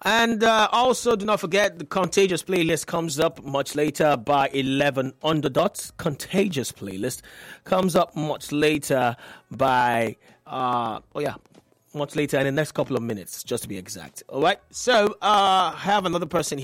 And also, do not forget the Contagious playlist comes up much later by 11 on the dot. Contagious playlist comes up much later by, much later in the next couple of minutes, just to be exact. All right. So, I have another person